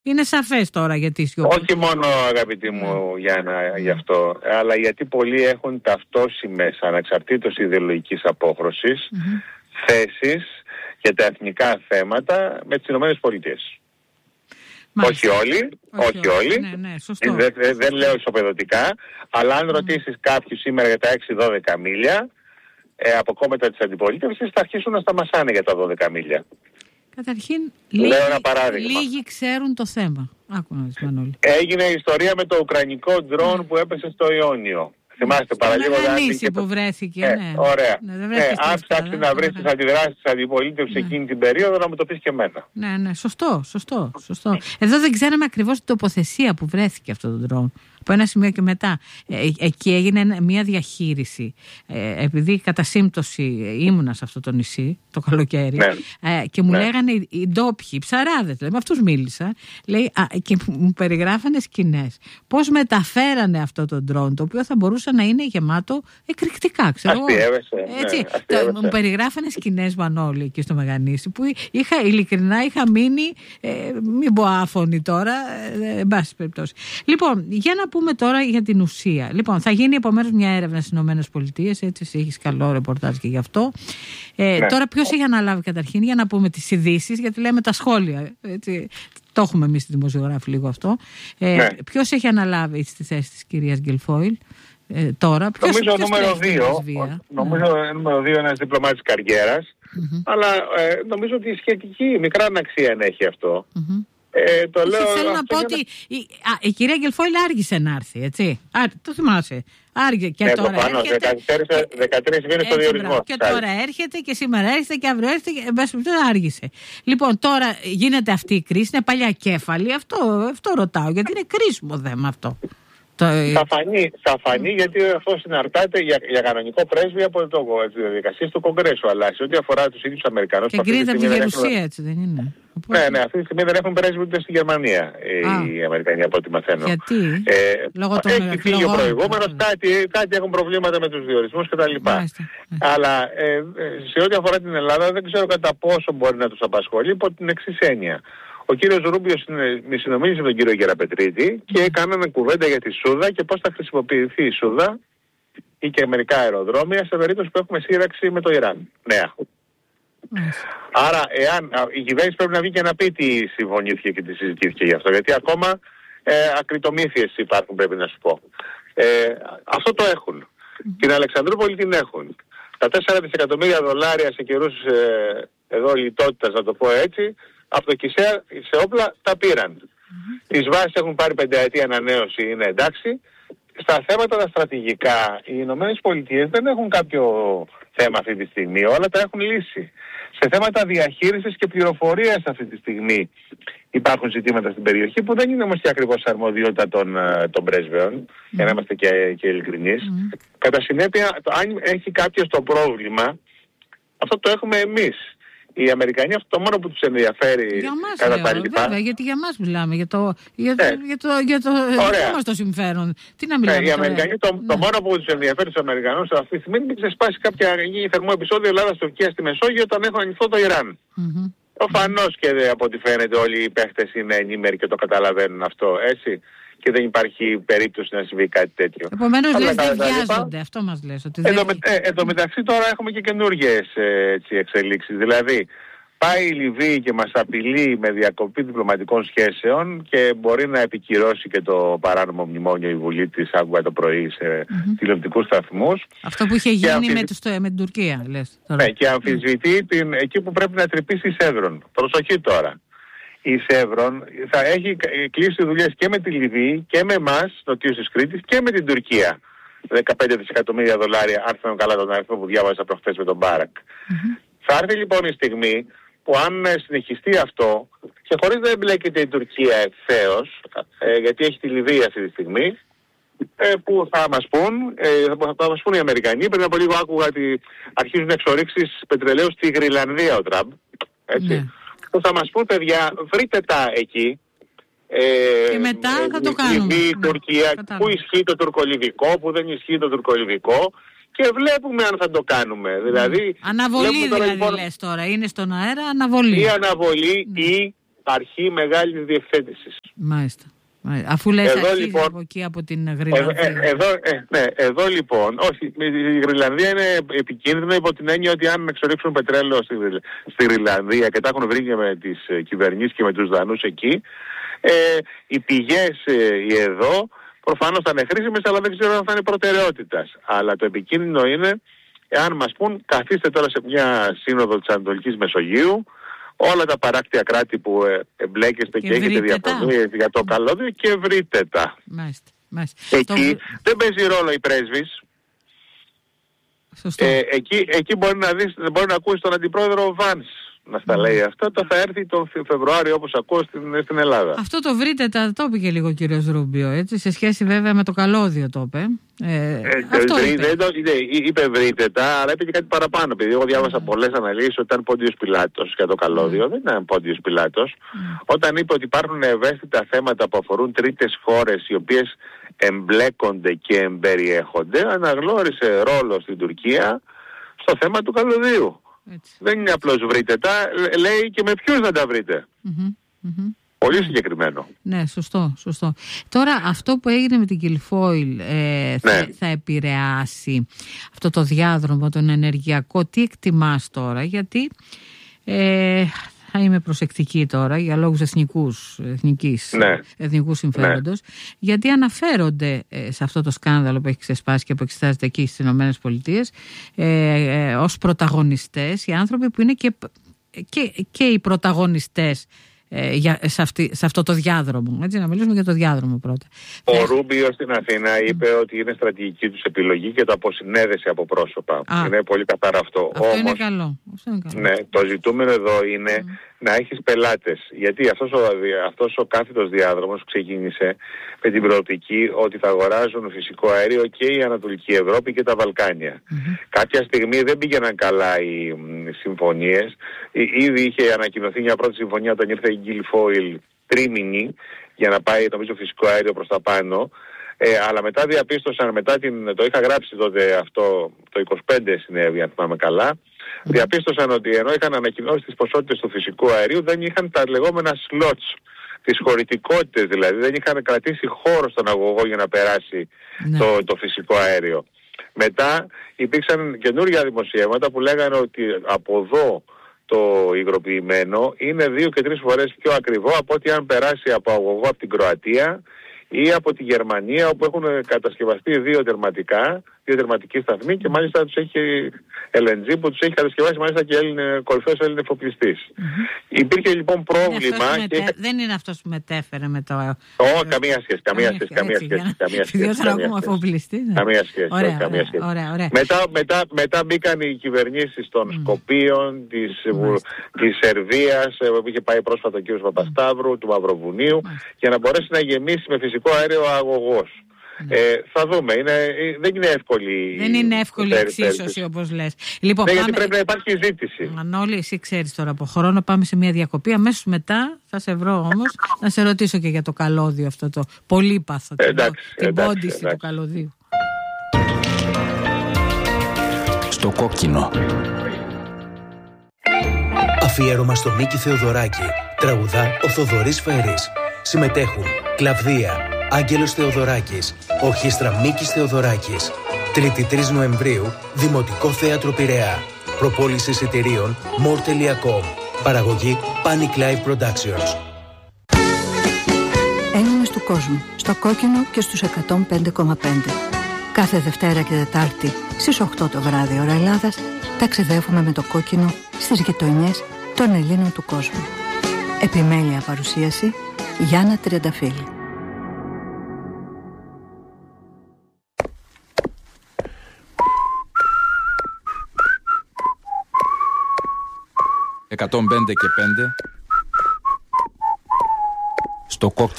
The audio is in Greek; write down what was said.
Είναι σαφές τώρα γιατί σιωπούν. Όχι μόνο, αγαπητοί μου, Γιάννα, γι' αυτό, αλλά γιατί πολλοί έχουν ταυτόσιμες, ανεξαρτήτως ιδεολογικής απόχρωσης, θέσεις για τα εθνικά θέματα με τις Ηνωμένες Πολιτείες. Όχι όλοι. Ναι, σωστό. Δεν λέω ισοπεδωτικά, αλλά αν ρωτήσεις κάποιους σήμερα για τα 6-12 μίλια, από κόμματα της αντιπολίτευσης θα αρχίσουν να σταμασάνε για τα 12 μίλια. Καταρχήν, λίγοι ξέρουν το θέμα. Άκου να δεις, Μανώλη. Έγινε η ιστορία με το ουκρανικό ντρόν που έπεσε στο Ιόνιο. Θυμάστε παραλίγο δάντη που βρέθηκε. Ναι. Ωραία. Αν ψάξει να βρει τις αντιδράσεις της αντιπολίτευσης εκείνη την περίοδο, να μου το πεις και εμένα. Ναι, σωστό. Εδώ δεν ξέραμε ακριβώς την τοποθεσία που βρέθηκε αυτό το ντρόν. Από ένα σημείο και μετά. Εκεί έγινε μια διαχείριση. Επειδή κατά σύμπτωση ήμουνα σε αυτό το νησί το καλοκαίρι, και μου λέγανε οι ντόπιοι, οι ψαράδες, με αυτούς μίλησα, και μου περιγράφανε σκηνές. Πώς μεταφέρανε αυτό το ντρόν, το οποίο θα μπορούσε να είναι γεμάτο εκρηκτικά, ξέρω εγώ. Μου περιγράφανε σκηνές, Μανώλη, εκεί στο Μεγανήσι, που ειλικρινά είχα μείνει, μην πω άφωνη τώρα, εν πάση περιπτώσει. Λοιπόν, για να πούμε τώρα για την ουσία. Λοιπόν, θα γίνει επομένως μια έρευνα στις Ηνωμένες Πολιτείες, έτσι, έχεις καλό ρεπορτάζ και γι' αυτό. Τώρα ποιος έχει αναλάβει καταρχήν, για να πούμε τις ειδήσεις, γιατί λέμε τα σχόλια, έτσι. Το έχουμε εμείς στη δημοσιογράφη λίγο αυτό. Ποιος έχει αναλάβει στη θέση της κυρίας Γκουιλφόιλ τώρα? Νομίζω νούμερο 2 είναι ένας διπλωμάτης καριέρας, αλλά νομίζω ότι σχετική μικρά αναξία έχει αυτό. Το λέω, θέλω να πω ότι η κυρία Γκουιλφόιλ άργησε να έρθει, έτσι. Το θυμάσαι. Άργησε και τώρα έρχεται. 13 μήνες στο διορισμό. Και τώρα έρχεται και σήμερα έρχεται και αύριο έρχεται και εν πάση περιπτώσει άργησε. Λοιπόν, τώρα γίνεται αυτή η κρίση, είναι παλιά κέφαλη. Αυτό ρωτάω, γιατί είναι κρίσιμο θέμα αυτό. Θα φανεί γιατί αυτό συναρτάται για κανονικό πρέσβη από τις διαδικασίες του Κογκρέσου. Αλλά σε ό,τι αφορά τους ίδιους Αμερικανούς. Και κρίνεται από τη Γερουσία, έτσι δεν είναι? Ναι, αυτή τη στιγμή δεν έχουν πρέσβη ούτε στη Γερμανία οι Αμερικανοί, από ό,τι μαθαίνω. Γιατί? Έχει φύγει ο προηγούμενος, κάτι έχουν προβλήματα με τους διορισμούς κτλ. Αλλά σε ό,τι αφορά την Ελλάδα δεν ξέρω κατά πόσο μπορεί να τους απασχολεί υπό την εξής έννοια. Ο κύριος Ρούμπιος συνομίλησε με τον κύριο Γεραπετρίτη και κάναμε κουβέντα για τη Σούδα και πώς θα χρησιμοποιηθεί η Σούδα ή και μερικά αεροδρόμια σε περίπτωση που έχουμε σύραξη με το Ιράν. Νέα. Άρα, η κυβέρνηση πρέπει να βγει και να πει τι συμφωνήθηκε και τι συζητήθηκε γι' αυτό. Γιατί ακόμα ακριτομήθειες υπάρχουν, πρέπει να σου πω. Αυτό το έχουν. Την Αλεξανδρούπολη την έχουν. Τα 4 δισεκατομμύρια δολάρια σε καιρούς εδώ λιτότητας, να το πω έτσι, από το ΚΙΣΕΑ σε όπλα τα πήραν. Τις βάσεις έχουν πάρει 5ετή ανανέωση, είναι εντάξει. Στα θέματα τα στρατηγικά, οι Ηνωμένες Πολιτείες δεν έχουν κάποιο θέμα αυτή τη στιγμή, όλα τα έχουν λύσει. Σε θέματα διαχείρισης και πληροφορίας αυτή τη στιγμή υπάρχουν ζητήματα στην περιοχή που δεν είναι όμως και ακριβώς αρμοδιότητα των πρέσβεων, για να είμαστε και ειλικρινείς. Κατά συνέπεια, αν έχει κάποιος το πρόβλημα, αυτό το έχουμε εμείς. Οι Αμερικανοί αυτό το μόνο που τους ενδιαφέρει για μας, κατά τα λοιπά. Βέβαια, γιατί για μας μιλάμε, για το μας το συμφέρον. Τι να μιλάμε οι Αμερικανοί το μόνο που τους ενδιαφέρει στους Αμερικανούς αυτή τη στιγμή είναι να ξεσπάσει κάποια θερμό επεισόδιο Ελλάδα-Τουρκία στη Μεσόγειο όταν έχουν ανοιχτό το Ιράν. Προφανώς και από ό,τι φαίνεται όλοι οι παίχτες είναι ενήμεροι και το καταλαβαίνουν αυτό, έτσι. Και δεν υπάρχει περίπτωση να συμβεί κάτι τέτοιο. Επομένως λες δεν βιάζονται, αυτό μας λες. Εν τω μεταξύ τώρα έχουμε και καινούργιες εξελίξεις. Δηλαδή πάει η Λιβύη και μας απειλεί με διακοπή διπλωματικών σχέσεων και μπορεί να επικυρώσει και το παράνομο μνημόνιο η Βουλή της, άκουγα το πρωί σε τηλεοπτικούς σταθμούς. Αυτό που είχε γίνει με την Τουρκία, λες. Ναι, και αμφισβητεί εκεί που πρέπει να τρυπήσει η Σέβρον. Προσοχή τώρα. Η Σέβρον θα έχει κλείσει δουλειές και με τη Λιβύη και με εμάς, νοτίους της Κρήτης, και με την Τουρκία. 15 δισεκατομμύρια δολάρια, αν θυμάμαι καλά τον αριθμό που διάβασα προχθές με τον Μπάρακ. Θα έρθει λοιπόν η στιγμή που αν συνεχιστεί αυτό, και χωρίς να εμπλέκεται η Τουρκία ευθέως, γιατί έχει τη Λιβύη αυτή τη στιγμή, που θα μας πούν οι Αμερικανοί. Πριν από λίγο άκουγα ότι αρχίζουν εξορίξεις πετρελαίου στη Γρυλανδία ο Τραμπ. Έτσι. Που θα μας πούν, παιδιά, βρείτε τα εκεί. Και μετά θα το κάνουμε. Η Τουρκία, που ισχύει το τουρκολιβικό, που δεν ισχύει το τουρκολιβικό, και βλέπουμε αν θα το κάνουμε. Δηλαδή, αναβολή δηλαδή, λες τώρα, είναι στον αέρα αναβολή. Ή αναβολή ή αρχή μεγάλης διευθέτησης. Μάλιστα. Αφού λες αρχίζει λοιπόν, από εκεί από την Γρυλανδία. Εδώ λοιπόν, όχι, η Γρυλανδία είναι επικίνδυνο υπό την έννοια ότι αν εξορίξουν πετρέλαιο στη Γρυλανδία και τα έχουν βρει και με τις κυβερνήσεις και με τους Δανούς εκεί, οι πηγές εδώ προφανώς θα είναι χρήσιμες, αλλά δεν ξέρω αν θα είναι προτεραιότητας. Αλλά το επικίνδυνο είναι εάν μας πούν καθίστε τώρα σε μια σύνοδο της Ανατολικής Μεσογείου, όλα τα παράκτια κράτη που εμπλέκεστε και έχετε διαφωνίες για το καλώδιο και βρείτε τα. Μάλιστα. Εκεί δεν παίζει ρόλο οι πρέσβεις. Εκεί μπορεί να ακούσει τον αντιπρόεδρο Βάνς να στα λέει αυτά. Το θα έρθει τον Φεβρουάριο όπως ακούω στην Ελλάδα. Αυτό το βρείτε τα το είπε και λίγο ο κύριος Ρούμπιο, έτσι, σε σχέση βέβαια με το καλώδιο το είπε. Είπε βρείτε τα, αλλά είπε και κάτι παραπάνω. Επειδή εγώ διάβασα πολλές αναλύσεις ότι ήταν Πόντιος Πιλάτος για το καλώδιο. Δεν ήταν Πόντιος Πιλάτος. Όταν είπε ότι υπάρχουν ευαίσθητα θέματα που αφορούν τρίτες χώρες οι οποίες εμπλέκονται και εμπεριέχονται, αναγνώρισε ρόλο στην Τουρκία στο θέμα του καλωδίου. Έτσι. Δεν είναι απλώς βρείτε τα, λέει και με ποιους να τα βρείτε. Πολύ συγκεκριμένο. Ναι, σωστό. Τώρα αυτό που έγινε με την Κιλφόιλ θα επηρεάσει αυτό το διάδρομο, τον ενεργειακό. Τι εκτιμάς τώρα, γιατί θα είμαι προσεκτική τώρα για λόγους εθνικού συμφέροντος, γιατί αναφέρονται σε αυτό το σκάνδαλο που έχει ξεσπάσει και που εξετάζεται εκεί στις ΗΠΑ ως πρωταγωνιστές οι άνθρωποι που είναι και οι πρωταγωνιστές σε αυτό το διάδρομο. Έτσι, να μιλήσουμε για το διάδρομο πρώτα. Ο Ρούμπιο στην Αθήνα είπε ότι είναι στρατηγική τους επιλογή και το αποσυνέδεσε από πρόσωπα. Είναι πολύ καθαρά αυτό. Αυτό είναι καλό. Ναι, το ζητούμενο εδώ είναι να έχεις πελάτες. Γιατί αυτός ο κάθετος διάδρομος ξεκίνησε με την προοπτική ότι θα αγοράζουν φυσικό αέριο και η Ανατολική Ευρώπη και τα Βαλκάνια. Κάποια στιγμή δεν πήγαιναν καλά οι συμφωνίες. Ήδη είχε ανακοινωθεί μια πρώτη συμφωνία όταν ήρθε η Γκιλφόιλ τρίμηνη για να πάει νομίζω φυσικό αέριο προς τα πάνω. Αλλά μετά διαπίστωσαν, το είχα γράψει τότε αυτό, το 25 συνέβη αν θυμάμαι καλά, διαπίστωσαν ότι ενώ είχαν ανακοινώσει τις ποσότητες του φυσικού αερίου δεν είχαν τα λεγόμενα slots, τις χωρητικότητες δηλαδή, δεν είχαν κρατήσει χώρο στον αγωγό για να περάσει το φυσικό αέριο. Μετά υπήρξαν καινούργια δημοσιεύματα που λέγανε ότι από εδώ το υγροποιημένο είναι 2 και 3 φορές πιο ακριβό από ότι αν περάσει από αγωγό από την Κροατία ή από τη Γερμανία, όπου έχουν κατασκευαστεί 2 τερματικοί σταθμοί και μάλιστα τους έχει LNG που τους έχει κατασκευάσει μάλιστα και κορυφαίος Έλλην εφοπλιστής. Υπήρχε λοιπόν πρόβλημα. Δεν είναι αυτός που μετέφερε με το. Όχι, καμία σχέση. Καμία σχέση. Μετά μπήκαν οι κυβερνήσεις των Σκοπίων, της Σερβίας, που είχε πάει πρόσφατα ο κ. Παπασταύρου, του Μαυροβουνίου, για να μπορέσει να γεμίσει με φυσικό αέριο αγωγός. Θα δούμε. Δεν είναι εύκολη. Δεν είναι εύκολη εξίσωση όπως λες. Λοιπόν, γιατί πρέπει να υπάρχει ζήτηση. Μανώλη, εσύ ξέρεις τώρα από χρόνο, πάμε σε μια διακοπή. Αμέσως μετά θα σε βρω όμως να σε ρωτήσω και για το καλώδιο αυτό το πολύπαθο. Την πόντιση του καλωδίου. Στο κόκκινο. Αφιέρωμα στον Νίκη Θεοδωράκη. Τραγουδά ο Θοδωρής Φέρης. Συμμετέχουν Κλαβδία, Άγγελος Θεοδωράκης, Ορχήστρα Μίκης Θεοδωράκης. 3η 3 Νοεμβρίου, Δημοτικό Θέατρο Πειραιά. Προπόληση εισιτηρίων more.com. Παραγωγή Panic Live Productions. Έλληνες του κόσμου, στο κόκκινο και στους 105,5. Κάθε Δευτέρα και Τετάρτη στις 8 το βράδυ ώρα Ελλάδας ταξιδεύουμε με το κόκκινο στις γειτονιές των Ελλήνων του κόσμου. Επιμέλεια παρουσίαση Γιάννα Τριανταφύλλη. «105 και 5» στο κόκκινο.